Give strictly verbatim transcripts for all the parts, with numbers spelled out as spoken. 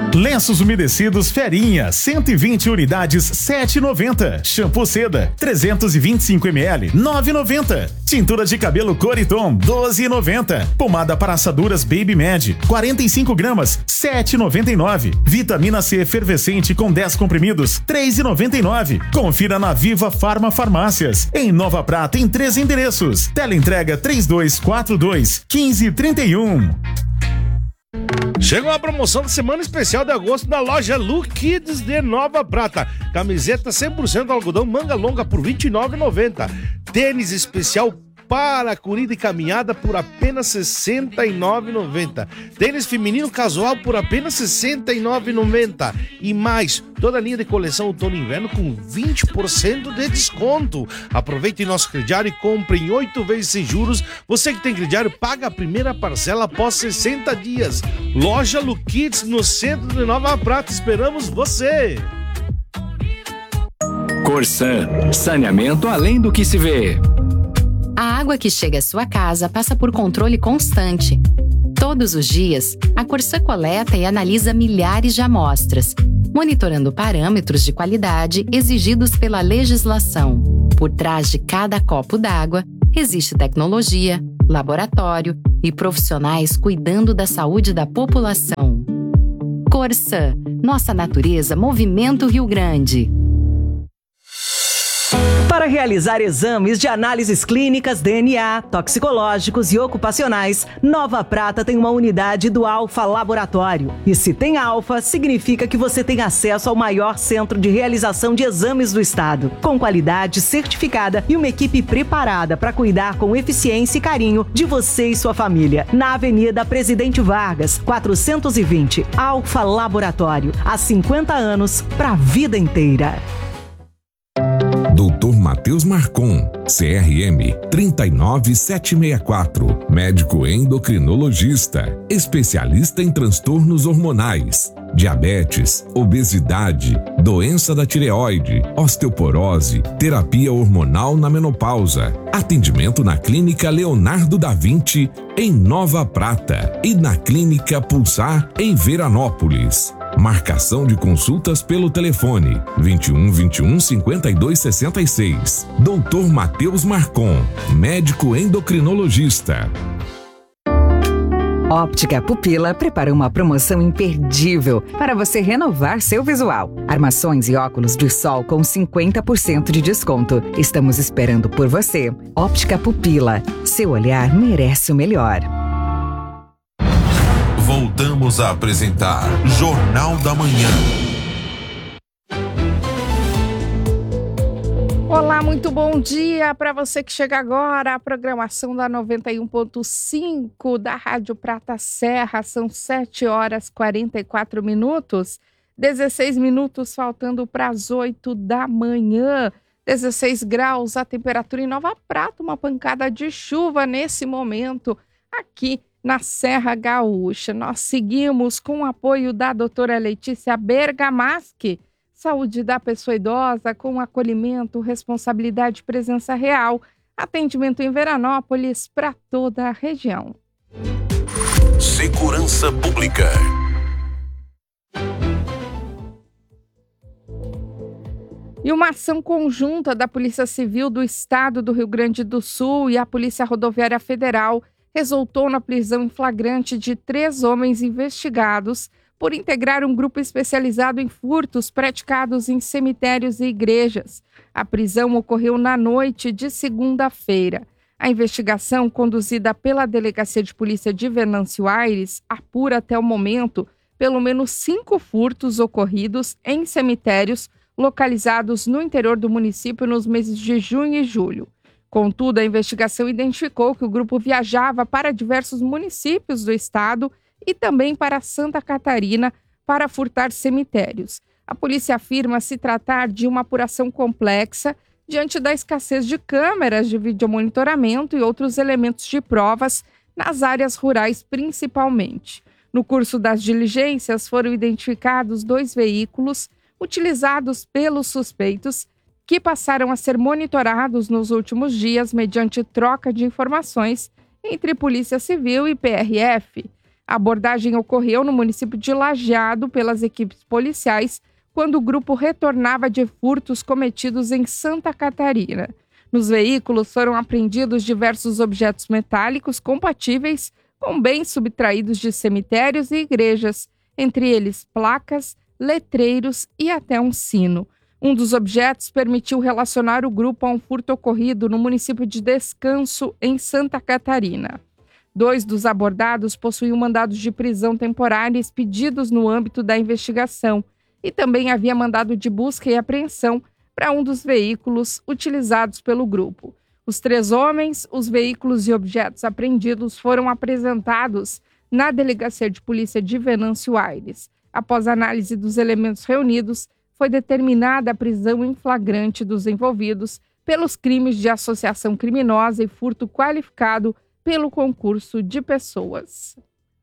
Lenços umedecidos Ferinha, cento e vinte unidades, sete reais e noventa centavos. Shampoo Seda, trezentos e vinte e cinco mililitros, nove reais e noventa centavos. Tintura de cabelo Coriton, doze reais e noventa centavos. Pomada para assaduras Baby Med, quarenta e cinco gramas, sete reais e noventa e nove centavos. Vitamina C efervescente com dez comprimidos, três reais e noventa e nove centavos. Confira na Viva Farma Farmácias. Em Nova Prata, em três endereços. Teleentrega três dois quatro dois, um cinco três um. Chegou a promoção da semana especial de agosto da loja Lu Kids de Nova Prata. Camiseta cem por cento algodão manga longa por vinte e nove reais e noventa centavos. Tênis especial para corrida e caminhada por apenas sessenta e nove reais e noventa centavos. Tênis feminino casual por apenas sessenta e nove reais e noventa centavos. E mais, toda a linha de coleção outono e inverno com vinte por cento de desconto. Aproveite nosso crediário e compre em oito vezes sem juros. Você que tem crediário, paga a primeira parcela após sessenta dias. Loja Lu Kids no centro de Nova Prata. Esperamos você! Corsan, saneamento além do que se vê. A água que chega à sua casa passa por controle constante. Todos os dias, a Corsan coleta e analisa milhares de amostras, monitorando parâmetros de qualidade exigidos pela legislação. Por trás de cada copo d'água, existe tecnologia, laboratório e profissionais cuidando da saúde da população. Corsan, nossa natureza movimenta o Rio Grande. Para realizar exames de análises clínicas, D N A, toxicológicos e ocupacionais, Nova Prata tem uma unidade do Alfa Laboratório. E se tem Alfa, significa que você tem acesso ao maior centro de realização de exames do estado, com qualidade certificada e uma equipe preparada para cuidar com eficiência e carinho de você e sua família. Na Avenida Presidente Vargas, quatrocentos e vinte, Alfa Laboratório. Há cinquenta anos, para a vida inteira. doutor Matheus Marcon, C R M três nove sete seis quatro, médico endocrinologista, especialista em transtornos hormonais, diabetes, obesidade, doença da tireoide, osteoporose, terapia hormonal na menopausa. Atendimento na Clínica Leonardo da Vinci, em Nova Prata, e na Clínica Pulsar, em Veranópolis. Marcação de consultas pelo telefone vinte e um, vinte e um, cinquenta e dois, sessenta e seis. doutor Matheus Marcon, médico endocrinologista. Óptica Pupila prepara uma promoção imperdível para você renovar seu visual. Armações e óculos de sol com cinquenta por cento de desconto. Estamos esperando por você. Óptica Pupila. Seu olhar merece o melhor. Voltamos a apresentar Jornal da Manhã. Olá, muito bom dia para você que chega agora. A programação da noventa e um ponto cinco da Rádio Prata Serra. São sete horas e quarenta e quatro minutos. dezesseis minutos faltando para as oito da manhã. dezesseis graus a temperatura em Nova Prata. Uma pancada de chuva nesse momento aqui na Serra Gaúcha. Nós seguimos com o apoio da doutora Letícia Bergamaschi, saúde da pessoa idosa com acolhimento, responsabilidade e presença real, atendimento em Veranópolis para toda a região. Segurança Pública. E uma ação conjunta da Polícia Civil do Estado do Rio Grande do Sul e a Polícia Rodoviária Federal resultou na prisão em flagrante de três homens investigados por integrar um grupo especializado em furtos praticados em cemitérios e igrejas. A prisão ocorreu na noite de segunda-feira. A investigação, conduzida pela Delegacia de Polícia de Venâncio Aires, apura até o momento pelo menos cinco furtos ocorridos em cemitérios localizados no interior do município nos meses de junho e julho. Contudo, a investigação identificou que o grupo viajava para diversos municípios do estado e também para Santa Catarina para furtar cemitérios. A polícia afirma se tratar de uma apuração complexa diante da escassez de câmeras de videomonitoramento e outros elementos de provas nas áreas rurais principalmente. No curso das diligências foram identificados dois veículos utilizados pelos suspeitos que passaram a ser monitorados nos últimos dias mediante troca de informações entre Polícia Civil e P R F. A abordagem ocorreu no município de Lajeado pelas equipes policiais, quando o grupo retornava de furtos cometidos em Santa Catarina. Nos veículos foram apreendidos diversos objetos metálicos compatíveis com bens subtraídos de cemitérios e igrejas, entre eles placas, letreiros e até um sino. Um dos objetos permitiu relacionar o grupo a um furto ocorrido no município de Descanso, em Santa Catarina. Dois dos abordados possuíam mandados de prisão temporária expedidos no âmbito da investigação e também havia mandado de busca e apreensão para um dos veículos utilizados pelo grupo. Os três homens, os veículos e objetos apreendidos foram apresentados na Delegacia de Polícia de Venâncio Aires. Após análise dos elementos reunidos, foi determinada a prisão em flagrante dos envolvidos pelos crimes de associação criminosa e furto qualificado pelo concurso de pessoas.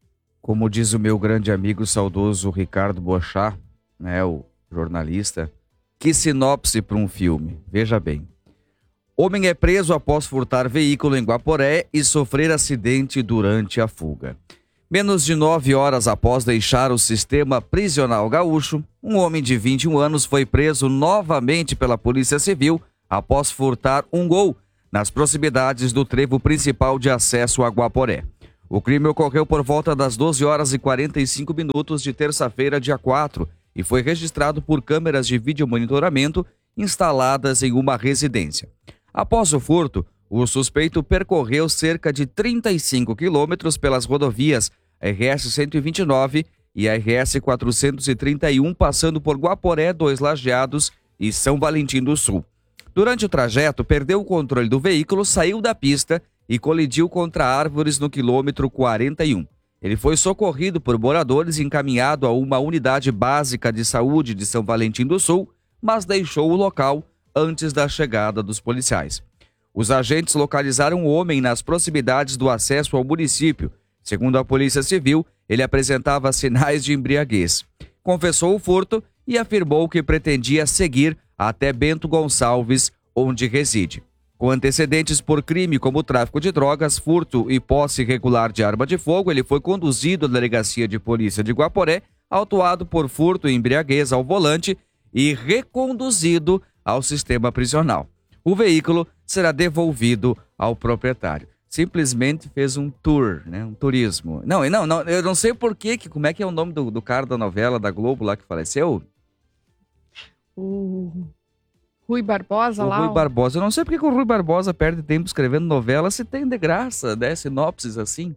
Como diz o meu grande amigo saudoso Ricardo Boechat, né, o jornalista, que sinopse para um filme. Veja bem. Homem é preso após furtar veículo em Guaporé e sofrer acidente durante a fuga. Menos de nove horas após deixar o sistema prisional gaúcho, um homem de vinte e um anos foi preso novamente pela Polícia Civil após furtar um Gol nas proximidades do trevo principal de acesso a Guaporé. O crime ocorreu por volta das doze horas e quarenta e cinco minutos de terça-feira, dia quatro, e foi registrado por câmeras de videomonitoramento instaladas em uma residência. Após o furto, o suspeito percorreu cerca de trinta e cinco quilômetros pelas rodovias R S cento e vinte e nove e a R S quatrocentos e trinta e um, passando por Guaporé, Dois Lajeados e São Valentim do Sul. Durante o trajeto, perdeu o controle do veículo, saiu da pista e colidiu contra árvores no quilômetro quarenta e um. Ele foi socorrido por moradores e encaminhado a uma unidade básica de saúde de São Valentim do Sul, mas deixou o local antes da chegada dos policiais. Os agentes localizaram o homem nas proximidades do acesso ao município. Segundo a Polícia Civil, ele apresentava sinais de embriaguez. Confessou o furto e afirmou que pretendia seguir até Bento Gonçalves, onde reside. Com antecedentes por crime como tráfico de drogas, furto e posse irregular de arma de fogo, ele foi conduzido à Delegacia de Polícia de Guaporé, autuado por furto e embriaguez ao volante e reconduzido ao sistema prisional. O veículo será devolvido ao proprietário. Simplesmente fez um tour, né? Um turismo. Não, não, não, eu não sei por quê, que, como é que é o nome do, do cara da novela da Globo lá que faleceu? O Rui Barbosa o lá. Rui ó. Barbosa. Eu não sei porque que o Rui Barbosa perde tempo escrevendo novela se tem de graça, né? Sinopses assim.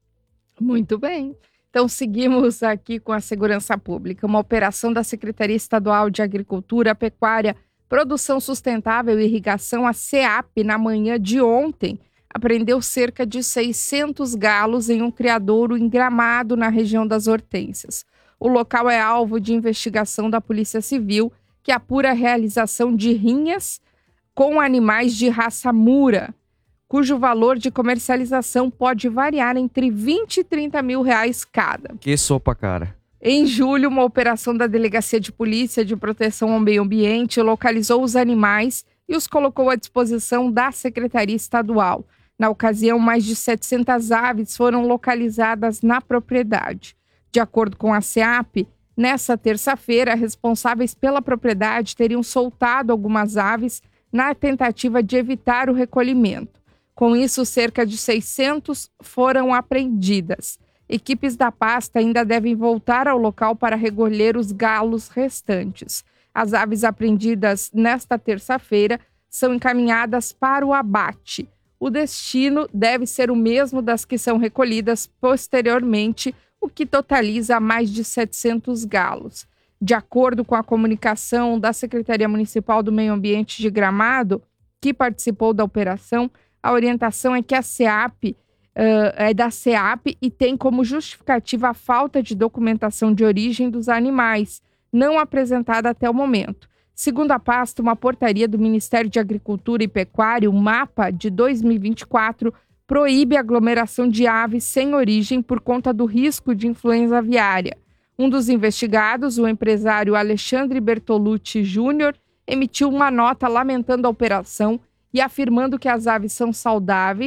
Muito bem. Então, seguimos aqui com a segurança pública. Uma operação da Secretaria Estadual de Agricultura, Pecuária, Produção Sustentável e Irrigação, a SEAP, na manhã de ontem, apreendeu cerca de seiscentos galos em um criadouro em Gramado, na região das Hortênsias. O local é alvo de investigação da Polícia Civil, que apura a realização de rinhas com animais de raça Mura, cujo valor de comercialização pode variar entre vinte e trinta mil reais cada. Que sopa, cara. Em julho, uma operação da Delegacia de Polícia de Proteção ao Meio Ambiente localizou os animais e os colocou à disposição da Secretaria Estadual. Na ocasião, mais de setecentas aves foram localizadas na propriedade. De acordo com a SEAP, nessa terça-feira, responsáveis pela propriedade teriam soltado algumas aves na tentativa de evitar o recolhimento. Com isso, cerca de seiscentas foram apreendidas. Equipes da pasta ainda devem voltar ao local para recolher os galos restantes. As aves apreendidas nesta terça-feira são encaminhadas para o abate. O destino deve ser o mesmo das que são recolhidas posteriormente, o que totaliza mais de setecentos galos. De acordo com a comunicação da Secretaria Municipal do Meio Ambiente de Gramado, que participou da operação, a orientação é que a SEAP uh, é da SEAP e tem como justificativa a falta de documentação de origem dos animais, não apresentada até o momento. Segundo a pasta, uma portaria do Ministério de Agricultura e Pecuária, o MAPA, de dois mil e vinte e quatro, proíbe a aglomeração de aves sem origem por conta do risco de influenza aviária. Um dos investigados, o empresário Alexandre Bertolucci Júnior, emitiu uma nota lamentando a operação e afirmando que as aves são saudáveis,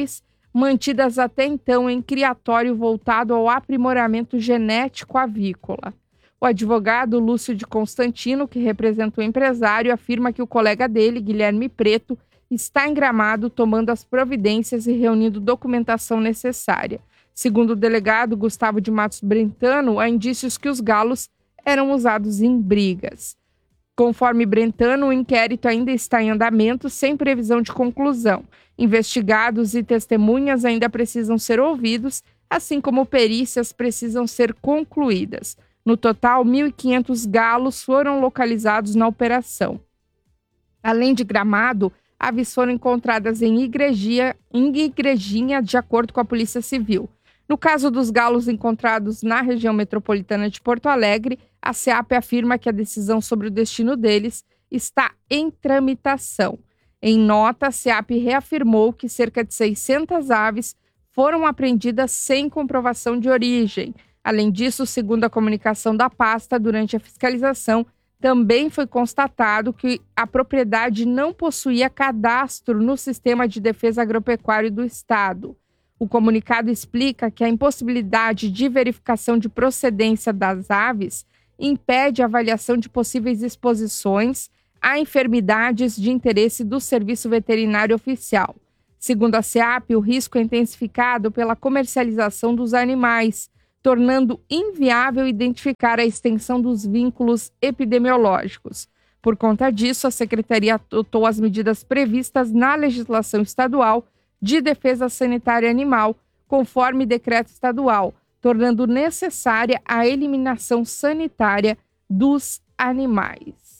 mantidas até então em criatório voltado ao aprimoramento genético avícola. O advogado Lúcio de Constantino, que representa o empresário, afirma que o colega dele, Guilherme Preto, está em Gramado tomando as providências e reunindo documentação necessária. Segundo o delegado Gustavo de Matos Brentano, há indícios que os galos eram usados em brigas. Conforme Brentano, o inquérito ainda está em andamento, sem previsão de conclusão. Investigados e testemunhas ainda precisam ser ouvidos, assim como perícias precisam ser concluídas. No total, mil e quinhentos galos foram localizados na operação. Além de Gramado, aves foram encontradas em igrejinha, em igrejinha, de acordo com a Polícia Civil. No caso dos galos encontrados na região metropolitana de Porto Alegre, a SEAP afirma que a decisão sobre o destino deles está em tramitação. Em nota, a SEAP reafirmou que cerca de seiscentas aves foram apreendidas sem comprovação de origem. Além disso, segundo a comunicação da pasta, durante a fiscalização, também foi constatado que a propriedade não possuía cadastro no Sistema de Defesa Agropecuária do Estado. O comunicado explica que a impossibilidade de verificação de procedência das aves impede a avaliação de possíveis exposições a enfermidades de interesse do Serviço Veterinário Oficial. Segundo a SEAP, o risco é intensificado pela comercialização dos animais, tornando inviável identificar a extensão dos vínculos epidemiológicos. Por conta disso, a Secretaria adotou as medidas previstas na legislação estadual de defesa sanitária animal, conforme decreto estadual, tornando necessária a eliminação sanitária dos animais.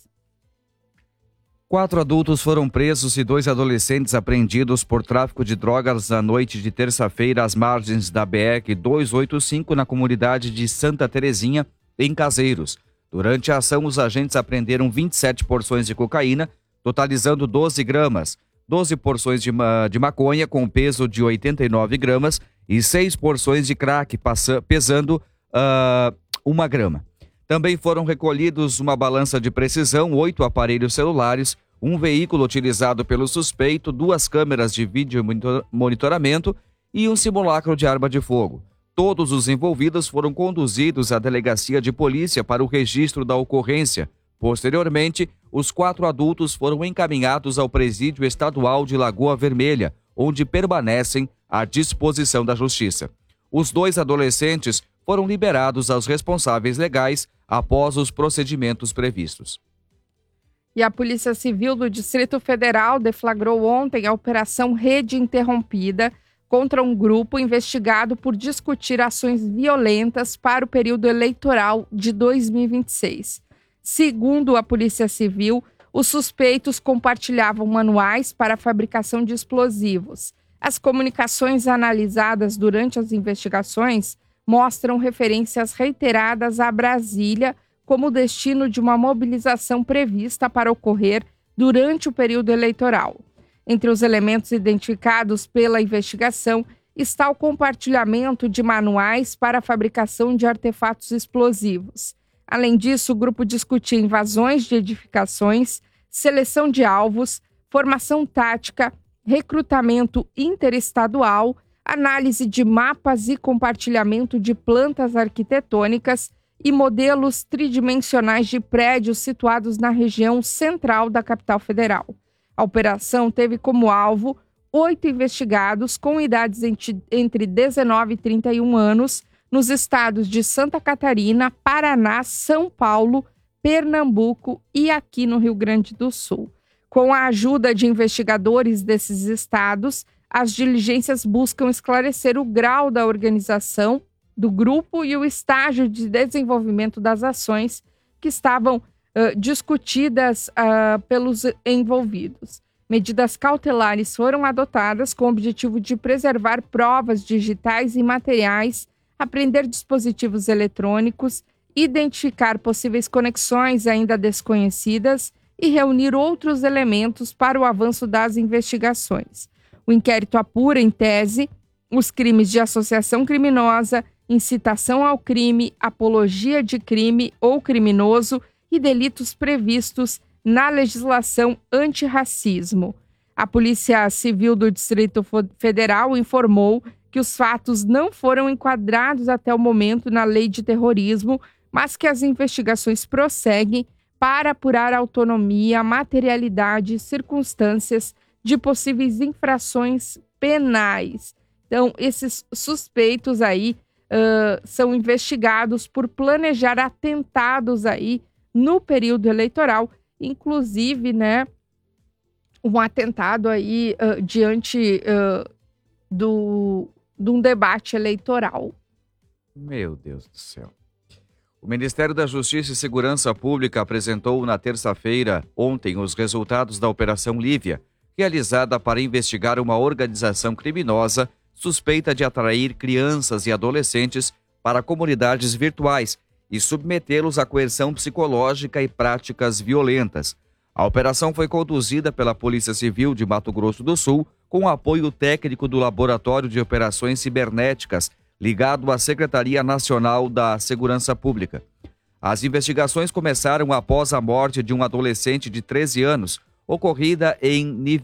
Quatro adultos foram presos e dois adolescentes apreendidos por tráfico de drogas na noite de terça-feira às margens da B R duzentos e oitenta e cinco na comunidade de Santa Terezinha, em Caseiros. Durante a ação, os agentes apreenderam vinte e sete porções de cocaína, totalizando doze gramas, doze porções de, ma- de maconha com peso de oitenta e nove gramas e seis porções de crack passa- pesando uh, uma grama. Também foram recolhidos uma balança de precisão, oito aparelhos celulares, um veículo utilizado pelo suspeito, duas câmeras de vídeo monitoramento e um simulacro de arma de fogo. Todos os envolvidos foram conduzidos à delegacia de polícia para o registro da ocorrência. Posteriormente, os quatro adultos foram encaminhados ao Presídio Estadual de Lagoa Vermelha, onde permanecem à disposição da Justiça. Os dois adolescentes foram liberados aos responsáveis legais após os procedimentos previstos. E a Polícia Civil do Distrito Federal deflagrou ontem a Operação Rede Interrompida contra um grupo investigado por discutir ações violentas para o período eleitoral de dois mil e vinte e seis. Segundo a Polícia Civil, os suspeitos compartilhavam manuais para a fabricação de explosivos. As comunicações analisadas durante as investigações mostram referências reiteradas a Brasília como destino de uma mobilização prevista para ocorrer durante o período eleitoral. Entre os elementos identificados pela investigação está o compartilhamento de manuais para a fabricação de artefatos explosivos. Além disso, o grupo discutia invasões de edificações, seleção de alvos, formação tática, recrutamento interestadual, análise de mapas e compartilhamento de plantas arquitetônicas e modelos tridimensionais de prédios situados na região central da capital federal. A operação teve como alvo oito investigados com idades entre dezenove e trinta e um anos nos estados de Santa Catarina, Paraná, São Paulo, Pernambuco e aqui no Rio Grande do Sul. Com a ajuda de investigadores desses estados, as diligências buscam esclarecer o grau da organização do grupo e o estágio de desenvolvimento das ações que estavam uh, discutidas uh, pelos envolvidos. Medidas cautelares foram adotadas com o objetivo de preservar provas digitais e materiais, apreender dispositivos eletrônicos, identificar possíveis conexões ainda desconhecidas e reunir outros elementos para o avanço das investigações. O inquérito apura, em tese, os crimes de associação criminosa, incitação ao crime, apologia de crime ou criminoso e delitos previstos na legislação antirracismo. A Polícia Civil do Distrito Federal informou que os fatos não foram enquadrados até o momento na lei de terrorismo, mas que as investigações prosseguem para apurar a autonomia, materialidade e circunstâncias de possíveis infrações penais. Então, esses suspeitos aí uh, são investigados por planejar atentados aí no período eleitoral, inclusive, né, um atentado aí uh, diante uh, do, de um debate eleitoral. Meu Deus do céu. O Ministério da Justiça e Segurança Pública apresentou na terça-feira, ontem, os resultados da Operação Lívia, realizada para investigar uma organização criminosa suspeita de atrair crianças e adolescentes para comunidades virtuais e submetê-los à coerção psicológica e práticas violentas. A operação foi conduzida pela Polícia Civil de Mato Grosso do Sul, com apoio técnico do Laboratório de Operações Cibernéticas, ligado à Secretaria Nacional da Segurança Pública. As investigações começaram após a morte de um adolescente de treze anos, ocorrida em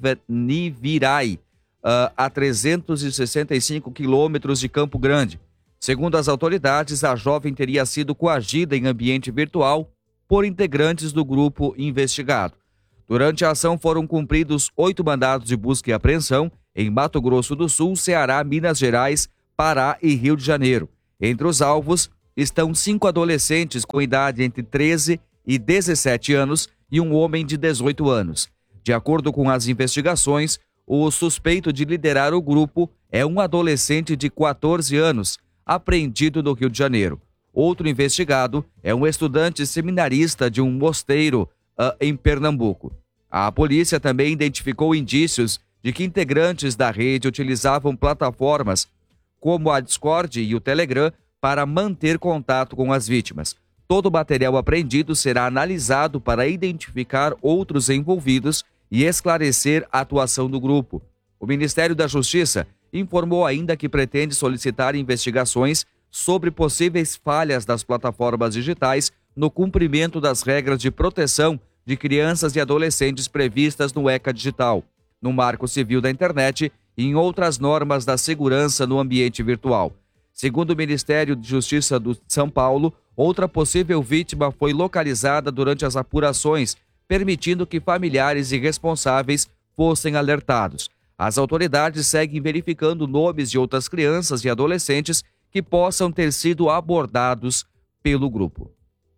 Nivirai, uh, a trezentos e sessenta e cinco quilômetros de Campo Grande. Segundo as autoridades, a jovem teria sido coagida em ambiente virtual por integrantes do grupo investigado. Durante a ação foram cumpridos oito mandados de busca e apreensão em Mato Grosso do Sul, Ceará, Minas Gerais, Pará e Rio de Janeiro. Entre os alvos estão cinco adolescentes com idade entre treze e dezessete anos e um homem de dezoito anos. De acordo com as investigações, o suspeito de liderar o grupo é um adolescente de quatorze anos, apreendido no Rio de Janeiro. Outro investigado é um estudante seminarista de um mosteiro uh, em Pernambuco. A polícia também identificou indícios de que integrantes da rede utilizavam plataformas como a Discord e o Telegram para manter contato com as vítimas. Todo o material apreendido será analisado para identificar outros envolvidos e esclarecer a atuação do grupo. O Ministério da Justiça informou ainda que pretende solicitar investigações sobre possíveis falhas das plataformas digitais no cumprimento das regras de proteção de crianças e adolescentes previstas no ECA Digital, no Marco Civil da Internet e em outras normas da segurança no ambiente virtual. Segundo o Ministério de Justiça de São Paulo, outra possível vítima foi localizada durante as apurações, permitindo que familiares e responsáveis fossem alertados. As autoridades seguem verificando nomes de outras crianças e adolescentes que possam ter sido abordados pelo grupo.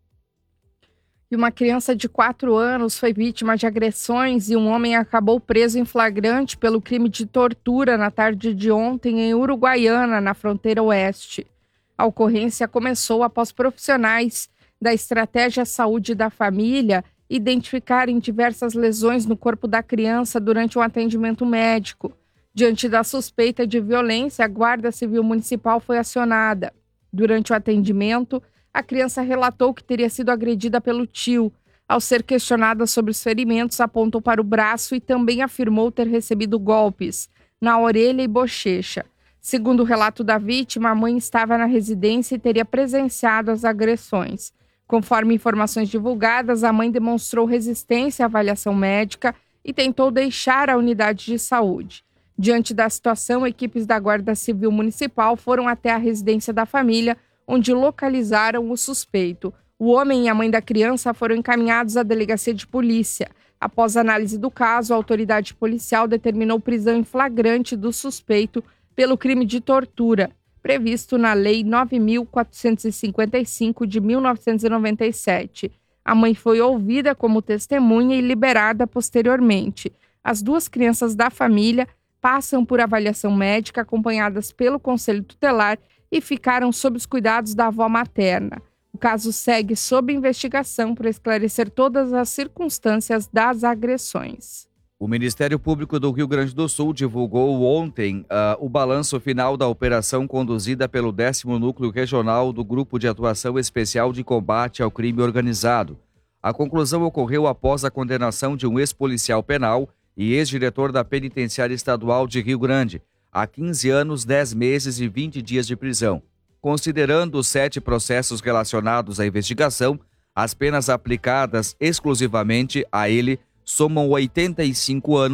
E uma criança de quatro anos foi vítima de agressões e um homem acabou preso em flagrante pelo crime de tortura na tarde de ontem em Uruguaiana, na fronteira oeste. A ocorrência começou após profissionais da Estratégia Saúde da Família identificarem diversas lesões no corpo da criança durante um atendimento médico. Diante da suspeita de violência, a Guarda Civil Municipal foi acionada. Durante o atendimento, a criança relatou que teria sido agredida pelo tio. Ao ser questionada sobre os ferimentos, apontou para o braço e também afirmou ter recebido golpes na orelha e bochecha. Segundo o relato da vítima, a mãe estava na residência e teria presenciado as agressões. Conforme informações divulgadas, a mãe demonstrou resistência à avaliação médica e tentou deixar a unidade de saúde. Diante da situação, equipes da Guarda Civil Municipal foram até a residência da família, onde localizaram o suspeito. O homem e a mãe da criança foram encaminhados à delegacia de polícia. Após análise do caso, a autoridade policial determinou prisão em flagrante do suspeito pelo crime de tortura, previsto na Lei nove mil quatrocentos e cinquenta e cinco de mil novecentos e noventa e sete. A mãe foi ouvida como testemunha e liberada posteriormente. As duas crianças da família passam por avaliação médica acompanhadas pelo Conselho Tutelar e ficaram sob os cuidados da avó materna. O caso segue sob investigação para esclarecer todas as circunstâncias das agressões. O Ministério Público do Rio Grande do Sul divulgou ontem uh, o balanço final da operação conduzida pelo décimo Núcleo Regional do Grupo de Atuação Especial de Combate ao Crime Organizado. A conclusão ocorreu após a condenação de um ex-policial penal e ex-diretor da Penitenciária Estadual de Rio Grande, a quinze anos, dez meses e vinte dias de prisão. Considerando os sete processos relacionados à investigação, as penas aplicadas exclusivamente a ele somam oitenta e cinco anos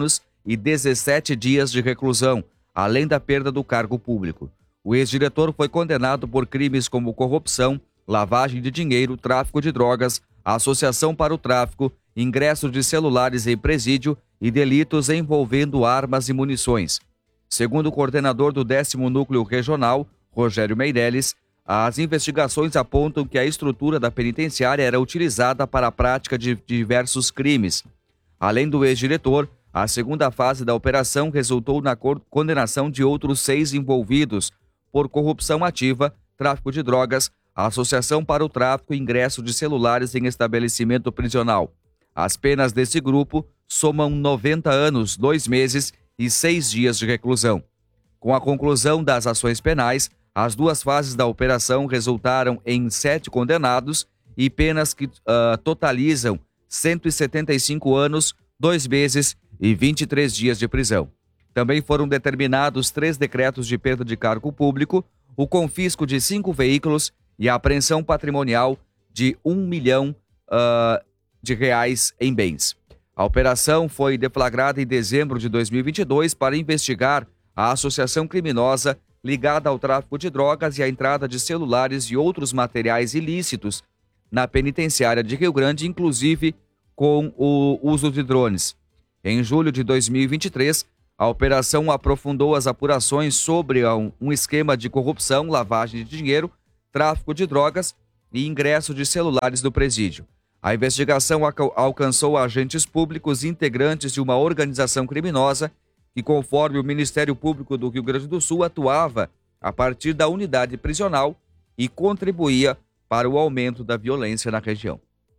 e dezessete dias de reclusão, além da perda do cargo público. O ex-diretor foi condenado por crimes como corrupção, lavagem de dinheiro, tráfico de drogas, associação para o tráfico, ingresso de celulares em presídio e delitos envolvendo armas e munições. Segundo o coordenador do décimo Núcleo Regional, Rogério Meirelles, as investigações apontam que a estrutura da penitenciária era utilizada para a prática de diversos crimes. Além do ex-diretor, a segunda fase da operação resultou na condenação de outros seis envolvidos por corrupção ativa, tráfico de drogas, associação para o tráfico e ingresso de celulares em estabelecimento prisional. As penas desse grupo somam noventa anos, dois meses e seis dias de reclusão. Com a conclusão das ações penais, as duas fases da operação resultaram em sete condenados e penas que uh, totalizam cento e setenta e cinco anos, dois meses e vinte e três dias de prisão. Também foram determinados três decretos de perda de cargo público, o confisco de cinco veículos e a apreensão patrimonial de um milhão uh, de reais em bens. A operação foi deflagrada em dezembro de dois mil e vinte e dois para investigar a associação criminosa ligada ao tráfico de drogas e à entrada de celulares e outros materiais ilícitos na penitenciária de Rio Grande, inclusive com o uso de drones. Em julho de dois mil e vinte e três, a operação aprofundou as apurações sobre um esquema de corrupção, lavagem de dinheiro, tráfico de drogas e ingresso de celulares do presídio. A investigação alcançou agentes públicos integrantes de uma organização criminosa que, conforme o Ministério Público do Rio Grande do Sul, atuava a partir da unidade prisional e contribuía para o aumento da violência na região.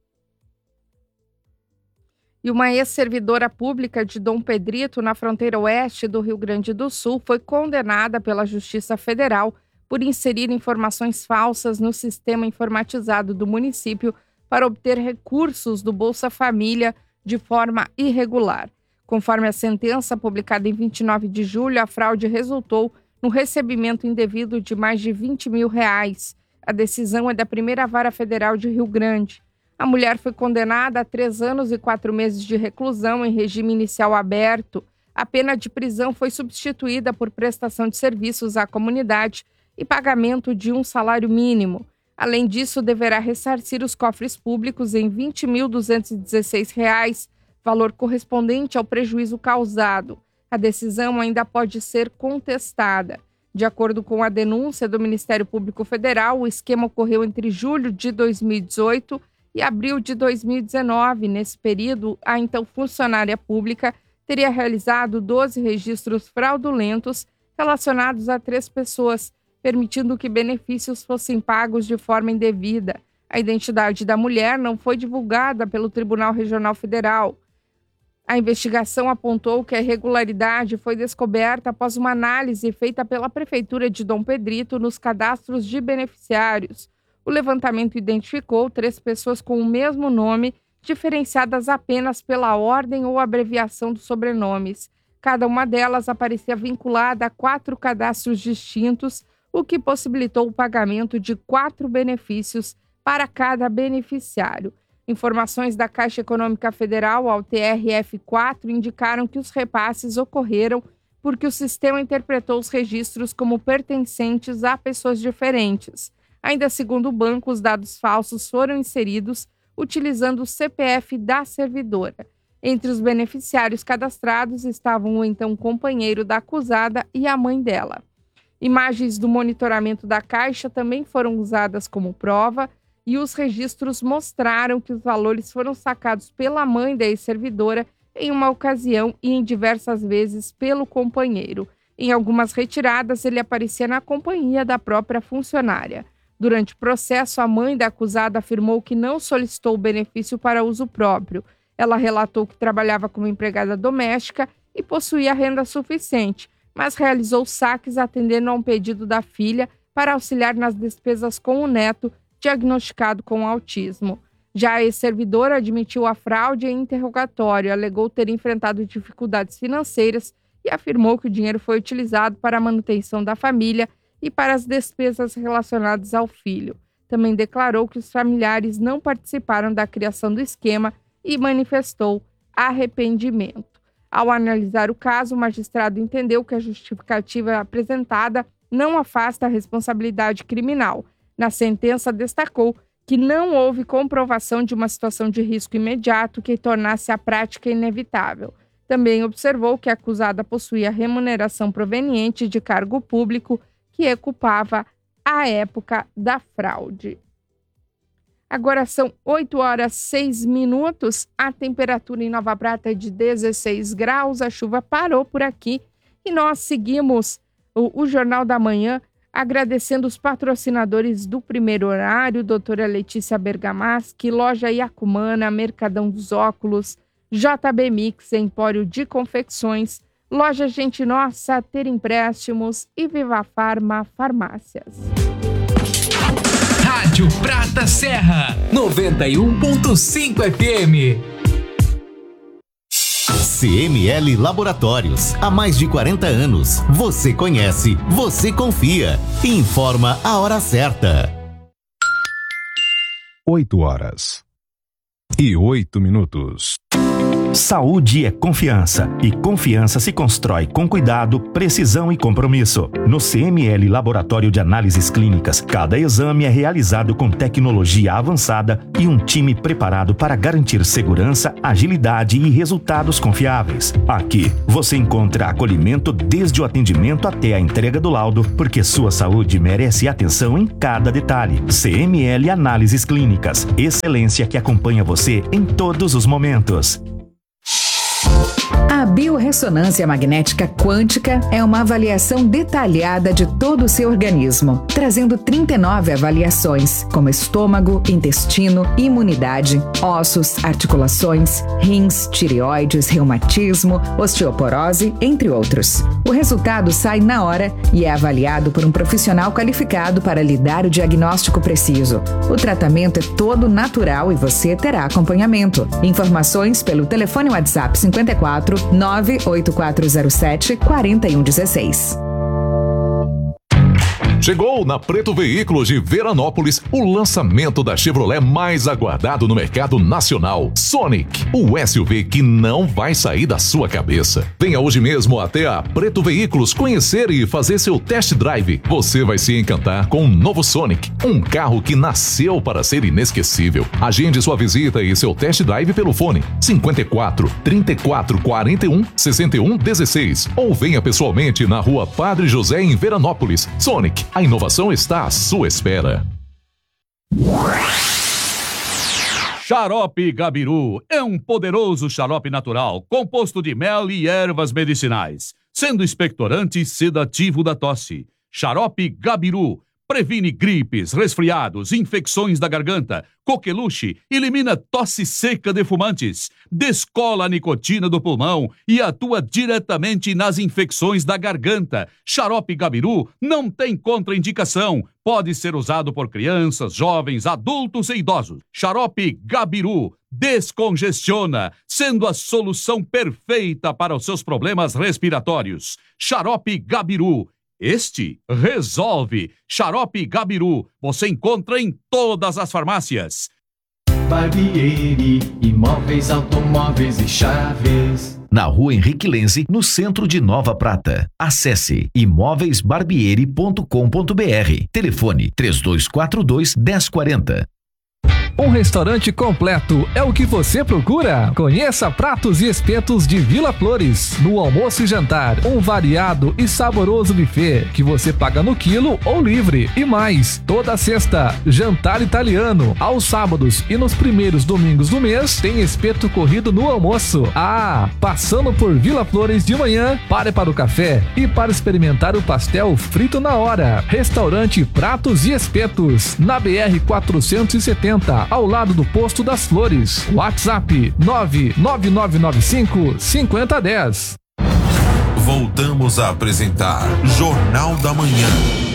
E uma ex-servidora pública de Dom Pedrito, na fronteira oeste do Rio Grande do Sul, foi condenada pela Justiça Federal por inserir informações falsas no sistema informatizado do município para obter recursos do Bolsa Família de forma irregular. Conforme a sentença publicada em vinte e nove de julho, a fraude resultou no recebimento indevido de mais de vinte mil reais. A decisão é da Primeira Vara Federal de Rio Grande. A mulher foi condenada a três anos e quatro meses de reclusão em regime inicial aberto. A pena de prisão foi substituída por prestação de serviços à comunidade e pagamento de um salário mínimo. Além disso, deverá ressarcir os cofres públicos em vinte mil duzentos e dezesseis reais, valor correspondente ao prejuízo causado. A decisão ainda pode ser contestada. De acordo com a denúncia do Ministério Público Federal, o esquema ocorreu entre julho de dois mil e dezoito e abril de dois mil e dezenove. Nesse período, a então funcionária pública teria realizado doze registros fraudulentos relacionados a três pessoas, permitindo que benefícios fossem pagos de forma indevida. A identidade da mulher não foi divulgada pelo Tribunal Regional Federal. A investigação apontou que a irregularidade foi descoberta após uma análise feita pela Prefeitura de Dom Pedrito nos cadastros de beneficiários. O levantamento identificou três pessoas com o mesmo nome, diferenciadas apenas pela ordem ou abreviação dos sobrenomes. Cada uma delas aparecia vinculada a quatro cadastros distintos, o que possibilitou o pagamento de quatro benefícios para cada beneficiário. Informações da Caixa Econômica Federal ao T R F quatro indicaram que os repasses ocorreram porque o sistema interpretou os registros como pertencentes a pessoas diferentes. Ainda segundo o banco, os dados falsos foram inseridos utilizando o C P F da servidora. Entre os beneficiários cadastrados estavam o então companheiro da acusada e a mãe dela. Imagens do monitoramento da Caixa também foram usadas como prova e os registros mostraram que os valores foram sacados pela mãe da ex-servidora em uma ocasião e em diversas vezes pelo companheiro. Em algumas retiradas, ele aparecia na companhia da própria funcionária. Durante o processo, a mãe da acusada afirmou que não solicitou o benefício para uso próprio. Ela relatou que trabalhava como empregada doméstica e possuía renda suficiente, mas realizou saques atendendo a um pedido da filha para auxiliar nas despesas com o neto, diagnosticado com autismo. Já a ex-servidora admitiu a fraude em interrogatório, alegou ter enfrentado dificuldades financeiras e afirmou que o dinheiro foi utilizado para a manutenção da família e para as despesas relacionadas ao filho. Também declarou que os familiares não participaram da criação do esquema e manifestou arrependimento. Ao analisar o caso, o magistrado entendeu que a justificativa apresentada não afasta a responsabilidade criminal. Na sentença, destacou que não houve comprovação de uma situação de risco imediato que tornasse a prática inevitável. Também observou que a acusada possuía remuneração proveniente de cargo público que ocupava à época da fraude. Agora são oito horas e seis minutos, a temperatura em Nova Prata é de dezesseis graus, a chuva parou por aqui e nós seguimos o, o Jornal da Manhã agradecendo os patrocinadores do primeiro horário, doutora Letícia Bergamaschi, Loja Iacumana, Mercadão dos Óculos, J B Mix, Empório de Confecções, Loja Gente Nossa, Ter Empréstimos e Viva Farma Farmácias. Rádio Prata Serra, noventa e um ponto cinco F M. C M L Laboratórios, há mais de quarenta anos. Você conhece, você confia. Informa a hora certa. oito horas e oito minutos. Saúde é confiança, e confiança se constrói com cuidado, precisão e compromisso. No C M L Laboratório de Análises Clínicas, cada exame é realizado com tecnologia avançada e um time preparado para garantir segurança, agilidade e resultados confiáveis. Aqui, você encontra acolhimento desde o atendimento até a entrega do laudo, porque sua saúde merece atenção em cada detalhe. C M L Análises Clínicas, excelência que acompanha você em todos os momentos. A biorressonância magnética quântica é uma avaliação detalhada de todo o seu organismo, trazendo trinta e nove avaliações, como estômago, intestino, imunidade, ossos, articulações, rins, tireoides, reumatismo, osteoporose, entre outros. O resultado sai na hora e é avaliado por um profissional qualificado para lhe dar o diagnóstico preciso. O tratamento é todo natural e você terá acompanhamento. Informações pelo telefone WhatsApp cinquenta e quatro, nove oito quatro zero sete, quatro um um seis. Chegou na Preto Veículos de Veranópolis o lançamento da Chevrolet mais aguardado no mercado nacional, Sonic, o S U V que não vai sair da sua cabeça. Venha hoje mesmo até a Preto Veículos conhecer e fazer seu test drive. Você vai se encantar com o novo Sonic, um carro que nasceu para ser inesquecível. Agende sua visita e seu test drive pelo fone cinquenta e quatro, trinta e quatro, quarenta e um, sessenta e um, dezesseis ou venha pessoalmente na Rua Padre José em Veranópolis. Sonic, a inovação está à sua espera. Xarope Gabiru é um poderoso xarope natural, composto de mel e ervas medicinais, sendo expectorante e sedativo da tosse. Xarope Gabiru previne gripes, resfriados, infecções da garganta, coqueluche, elimina tosse seca de fumantes, descola a nicotina do pulmão e atua diretamente nas infecções da garganta. Xarope Gabiru não tem contraindicação. Pode ser usado por crianças, jovens, adultos e idosos. Xarope Gabiru descongestiona, sendo a solução perfeita para os seus problemas respiratórios. Xarope Gabiru. Este resolve. Xarope Gabiru, você encontra em todas as farmácias. Barbieri, imóveis, automóveis e chaves. Na Rua Henrique Lenze, no centro de Nova Prata. Acesse imóveis barbieri ponto com ponto b r. Telefone três dois quatro dois, um zero quatro zero. Um restaurante completo é o que você procura? Conheça Pratos e Espetos de Vila Flores. No almoço e jantar, um variado e saboroso buffet que você paga no quilo ou livre. E mais, toda sexta, jantar italiano. Aos sábados e nos primeiros domingos do mês, tem espeto corrido no almoço. Ah, passando por Vila Flores de manhã, pare para o café e para experimentar o pastel frito na hora. Restaurante Pratos e Espetos, na B R quatrocentos e setenta, ao lado do Posto das Flores. WhatsApp nove nove nove nove cinco, cinco zero um zero. Voltamos a apresentar Jornal da Manhã.